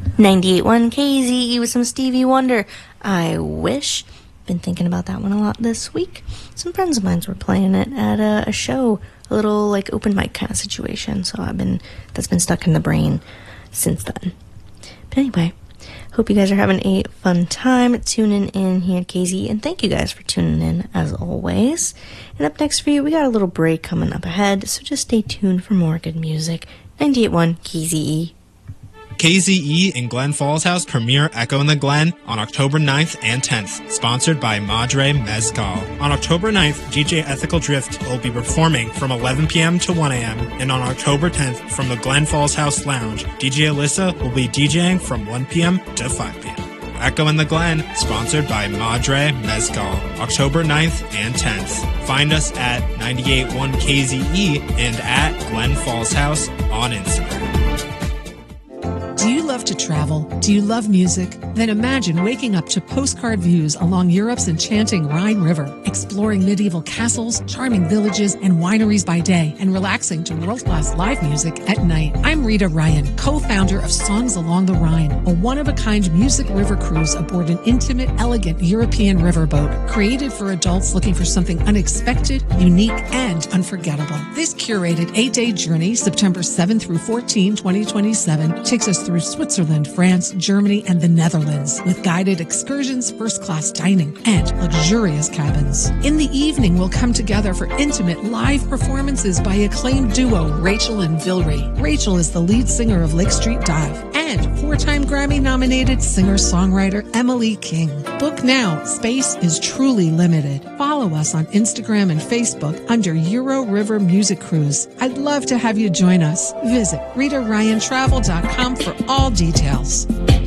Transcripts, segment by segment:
98.1 KZE with some Stevie Wonder. I wish. Been thinking about that one a lot this week. Some friends of mine were playing it at a show, a little like open mic kind of situation. So that's been stuck in the brain since then. But anyway, hope you guys are having a fun time tuning in here at KZE, and thank you guys for tuning in as always. And up next for you, we got a little break coming up ahead, so just stay tuned for more good music. 98.1 KZE. KZE and Glen Falls House premiere Echo in the Glen on October 9th and 10th, sponsored by Madre Mezcal. On October 9th, DJ Ethical Drift will be performing from 11 p.m. to 1 a.m., and on October 10th, from the Glen Falls House Lounge, DJ Alyssa will be DJing from 1 p.m. to 5 p.m. Echo in the Glen, sponsored by Madre Mezcal, October 9th and 10th. Find us at 98.1 KZE and at Glen Falls House on Instagram. Do you love to travel? Do you love music? Then imagine waking up to postcard views along Europe's enchanting Rhine River, exploring medieval castles, charming villages, and wineries by day, and relaxing to world-class live music at night. I'm Rita Ryan, co-founder of Songs Along the Rhine, a one-of-a-kind music river cruise aboard an intimate, elegant European riverboat, created for adults looking for something unexpected, unique, and unforgettable. This curated 8-day journey, September 7 through 14, 2027, takes us through Switzerland, France, Germany, and the Netherlands, with guided excursions, first-class dining, and luxurious cabins. In the evening, we'll come together for intimate live performances by acclaimed duo Rachel and Vilry. Rachel is the lead singer of Lake Street Dive, and 4-time Grammy-nominated singer-songwriter Emily King. Book now. Space is truly limited. Follow us on Instagram and Facebook under Euro River Music Cruise. I'd love to have you join us. Visit RitaRyanTravel.com for all details.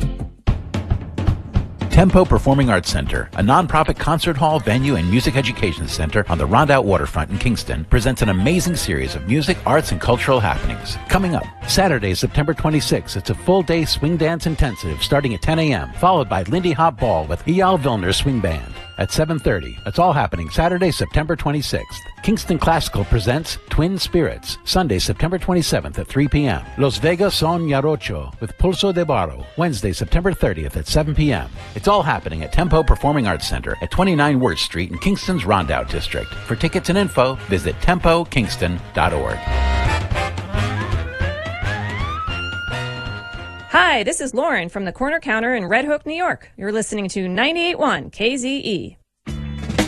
Tempo Performing Arts Center, a nonprofit concert hall, venue, and music education center on the Rondout waterfront in Kingston, presents an amazing series of music, arts, and cultural happenings. Coming up, Saturday, September 26th, it's a full-day swing dance intensive starting at 10 a.m., followed by Lindy Hop Ball with Eyal Vilner Swing Band at 7:30. It's all happening Saturday, September 26th. Kingston Classical presents Twin Spirits, Sunday, September 27th at 3 p.m. Los Vegas Son Jarocho with Pulso de Barro, Wednesday, September 30th at 7 p.m. It's all happening at Tempo Performing Arts Center at 29 Worth Street in Kingston's Rondout District. For tickets and info, visit tempokingston.org. Hi, this is Lauren from the Corner Counter in Red Hook, New York. You're listening to 98.1 KZE.